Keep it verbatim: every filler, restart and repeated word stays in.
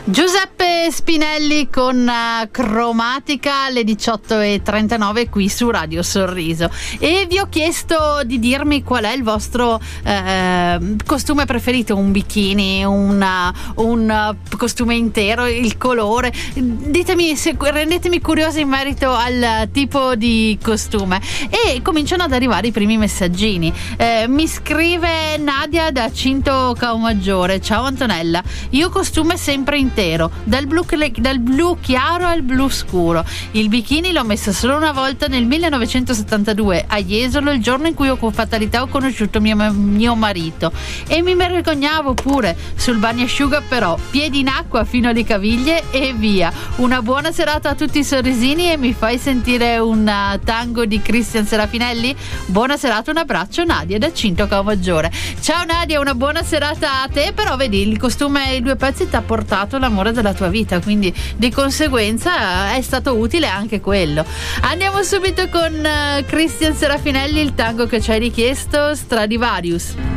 Giuseppe Spinelli con uh, Cromatica alle diciotto e trentanove qui su Radio Sorriso, e vi ho chiesto di dirmi qual è il vostro uh, costume preferito, un bikini, una, un uh, costume intero, il colore. Ditemi, se, rendetemi curiosa in merito al tipo di costume, e cominciano ad arrivare i primi messaggini. Uh, mi scrive Nadia da Cinto Caomaggiore: ciao Antonella, io costume sempre intero, dal blu, dal blu chiaro al blu scuro. Il bikini l'ho messo solo una volta nel millenovecentosettantadue a Jesolo, il giorno in cui ho con fatalità ho conosciuto mio, mio marito, e mi vergognavo pure. Sul bagnasciuga però piedi in acqua fino alle caviglie e via. Una buona serata a tutti i sorrisini, e mi fai sentire un tango di Cristian Serafinelli? Buona serata, un abbraccio, Nadia da Cinto Caomaggiore. Ciao Nadia, una buona serata a te. Però vedi, il costume e i due pezzi ti ha portato l'amore della tua vita, quindi di conseguenza è stato utile anche quello. Andiamo subito con uh, Cristian Serafinelli, il tango che ci hai richiesto, Stradivarius.